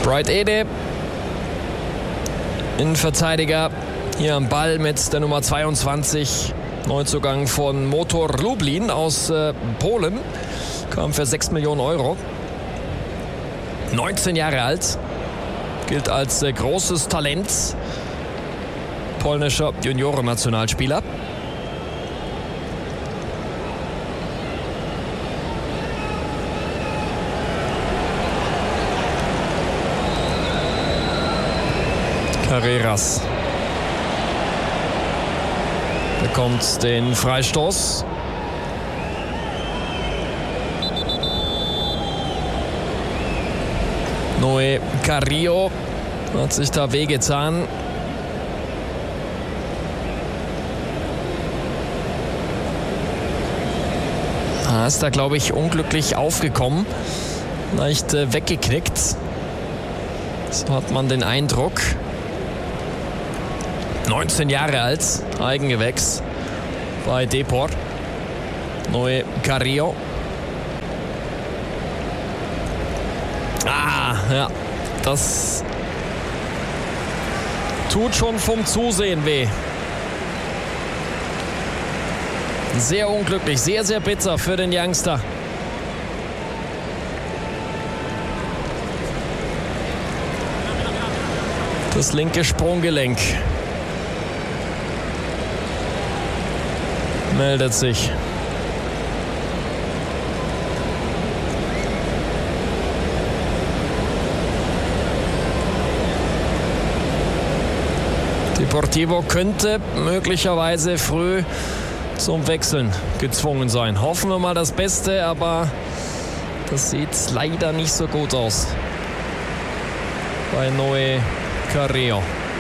Bright Ede, Innenverteidiger, hier am Ball mit der Nummer 22. Neuzugang von Motor Lublin aus Polen. Kam für 6 Millionen Euro. 19 Jahre alt. Gilt als großes Talent. Polnischer Juniorennationalspieler. Carreras bekommt den Freistoß. Noé Carrillo hat sich da wehgetan. Ist da, glaube ich, unglücklich aufgekommen. Leicht weggeknickt. So hat man den Eindruck. 19 Jahre alt, Eigengewächs bei Depor. Noé Carrillo. Ja, das tut schon vom Zusehen weh. Sehr unglücklich, sehr, sehr bitter für den Youngster. Das linke Sprunggelenk meldet sich. Deportivo könnte möglicherweise früh zum Wechseln gezwungen sein. Hoffen wir mal das Beste, aber das sieht leider nicht so gut aus bei Noé Carrillo.